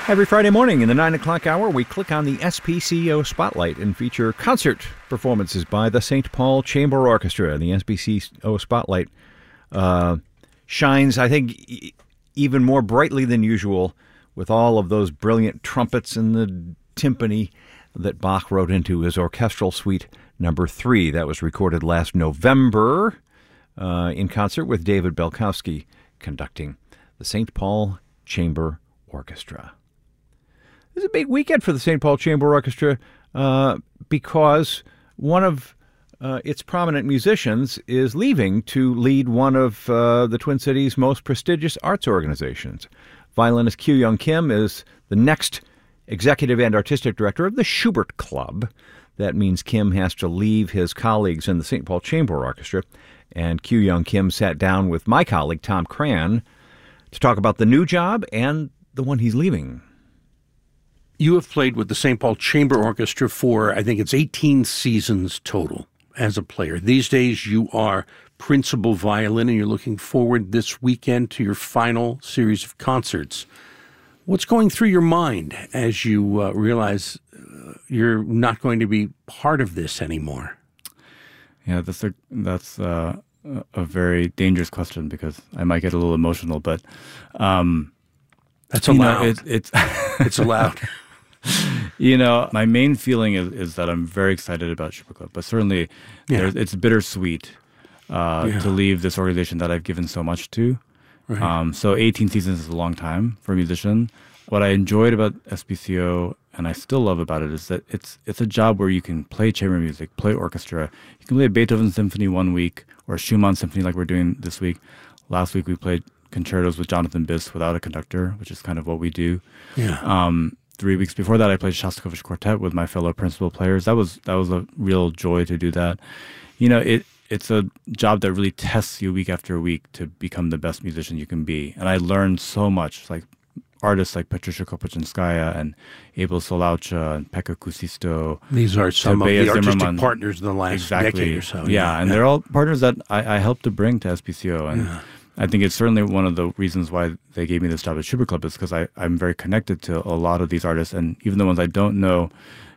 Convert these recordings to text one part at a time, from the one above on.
Every Friday morning in the 9 o'clock hour, we click on the SPCO Spotlight and feature concert performances by the St. Paul Chamber Orchestra. The SPCO Spotlight shines, I think, even more brightly than usual with all of those brilliant trumpets and the timpani that Bach wrote into his Orchestral Suite Number 3. That was recorded last November in concert with David Belkowski conducting the St. Paul Chamber Orchestra. This is a big weekend for the St. Paul Chamber Orchestra because one of its prominent musicians is leaving to lead one of the Twin Cities' most prestigious arts organizations. Violinist Kyu-Young Kim is the next executive and artistic director of the Schubert Club. That means Kim has to leave his colleagues in the St. Paul Chamber Orchestra, and Kyu-Young Kim sat down with my colleague Tom Cran to talk about the new job and the one he's leaving. You have played with the St. Paul Chamber Orchestra for, I think it's 18 seasons total as a player. These days you are principal violin and you're looking forward this weekend to your final series of concerts. What's going through your mind as you realize you're not going to be part of this anymore? Yeah, that's a very dangerous question because I might get a little emotional, but that's allowed. It's allowed. My main feeling is that I'm very excited about Schubert Club, but certainly it's bittersweet to leave this organization that I've given so much to. Right. So 18 seasons is a long time for a musician. What I enjoyed about SPCO, and I still love about it, is that it's a job where you can play chamber music, play orchestra. You can play a Beethoven symphony one week or a Schumann symphony like we're doing this week. Last week we played concertos with Jonathan Biss without a conductor, which is kind of what we do. Yeah. 3 weeks before that, I played Shostakovich Quartet with my fellow principal players. That was a real joy to do that. It's a job that really tests you week after week to become the best musician you can be. And I learned so much, like artists like Patricia Kopachinskaya and Abel Solaucha and Pekka Kuusisto. These are some of the artistic partners in the last decade or so. Yeah, and they're all partners that I helped to bring to SPCO. And I think it's certainly one of the reasons why they gave me this job at Schubert Club is because I'm very connected to a lot of these artists. And even the ones I don't know,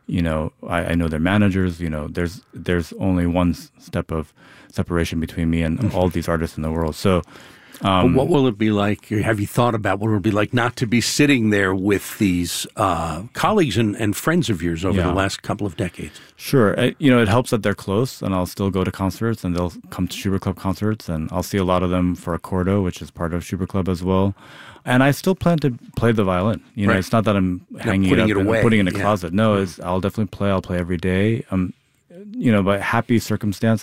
I know their managers. There's only one step of separation between me and all these artists in the world. So but what will it be like? Have you thought about what it will be like not to be sitting there with these colleagues and friends of yours over the last couple of decades? Sure. It helps that they're close, and I'll still go to concerts, and they'll come to Schubert Club concerts, and I'll see a lot of them for Accordo, which is part of Schubert Club as well. And I still plan to play the violin. Right. It's not that I'm hanging it up and putting it in a closet. No, I'll definitely play. I'll play every day. By happy circumstance,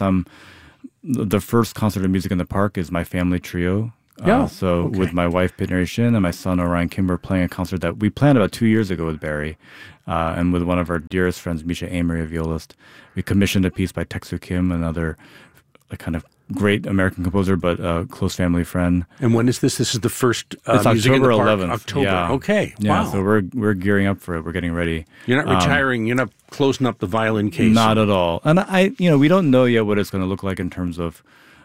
the first concert of Music in the Park is my family trio. With my wife, Pitneri Shin, and my son, Orion Kimber, playing a concert that we planned about 2 years ago with Barry, and with one of our dearest friends, Misha Amory, a violist. We commissioned a piece by Taek-Soo Kim, another kind of great American composer, but a close family friend. And when is this? This is the first it's Music October in the Park? 11th. October. Yeah. Okay. Yeah, wow. so we're gearing up for it. We're getting ready. You're not retiring. You're not closing up the violin case. Not at all. And we don't know yet what it's going to look like in terms of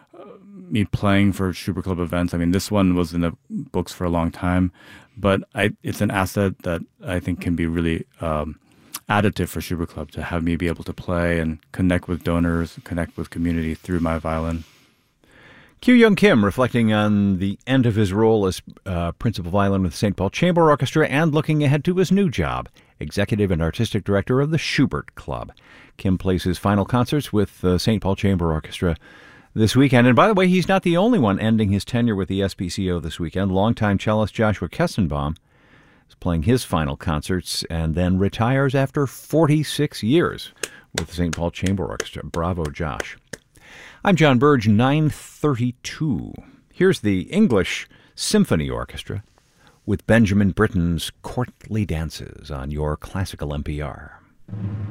me playing for Schubert Club events. I mean, this one was in the books for a long time, but it's an asset that I think can be really additive for Schubert Club to have me be able to play and connect with donors, connect with community through my violin. Kyu-Young Kim reflecting on the end of his role as principal violin with the St. Paul Chamber Orchestra and looking ahead to his new job, executive and artistic director of the Schubert Club. Kim plays his final concerts with the St. Paul Chamber Orchestra this weekend. And by the way, he's not the only one ending his tenure with the SPCO this weekend. Longtime cellist Joshua Kestenbaum is playing his final concerts and then retires after 46 years with the St. Paul Chamber Orchestra. Bravo, Josh. I'm John Burge, 9:32. Here's the English Symphony Orchestra with Benjamin Britten's Courtly Dances on your classical NPR.